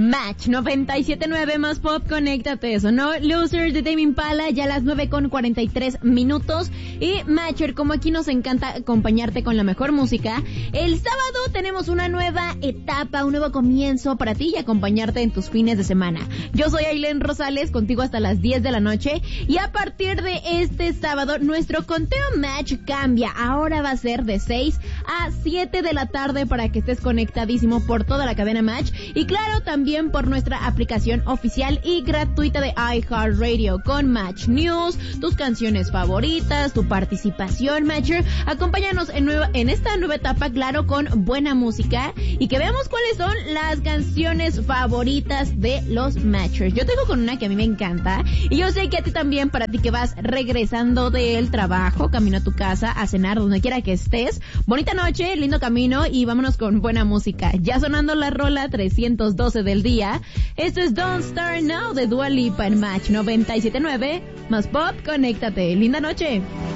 Match 97.9 más pop, conéctate, sonó Loser de Tame Impala, ya a las 9:43 y Matcher, como aquí nos encanta acompañarte con la mejor música, el sábado tenemos una nueva etapa, un nuevo comienzo para ti y acompañarte en tus fines de semana. Yo soy Ailén Rosales, contigo hasta las 10 de la noche y a partir de este sábado nuestro conteo Match cambia, ahora va a ser de 6 a 7 de la tarde para que estés conectadísimo por toda la cadena Match y claro, también por nuestra aplicación oficial y gratuita de iHeartRadio con Match News, tus canciones favoritas, tu participación, Matcher. Acompáñanos en esta nueva etapa, claro, con buena música y que veamos cuáles son las canciones favoritas de los Matchers. Yo tengo con una que a mí me encanta y yo sé que a ti también, para ti que vas regresando del trabajo, camino a tu casa, a cenar, donde quiera que estés. Bonita noche, lindo camino y vámonos con buena música. Ya sonando la rola 312 del día. Esto es Don't Start Now de Dua Lipa en Match 97.9 más pop, conéctate. Linda noche.